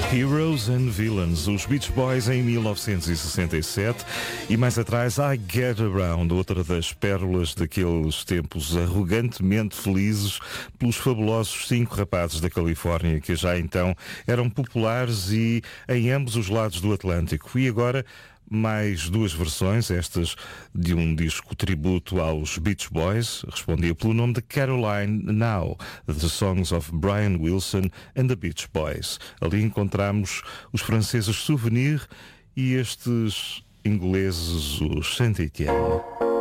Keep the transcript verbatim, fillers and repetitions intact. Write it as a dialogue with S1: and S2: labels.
S1: Heroes and Villains, os Beach Boys em mil novecentos e sessenta e sete e mais atrás I Get Around, outra das pérolas daqueles tempos arrogantemente felizes pelos fabulosos cinco rapazes da Califórnia que já então eram populares e em ambos os lados do Atlântico. E agora mais duas versões, estas de um disco tributo aos Beach Boys, respondia pelo nome de Caroline Now, The Songs of Brian Wilson and the Beach Boys. Ali encontramos os franceses Souvenir e estes ingleses, os Saint-Étienne.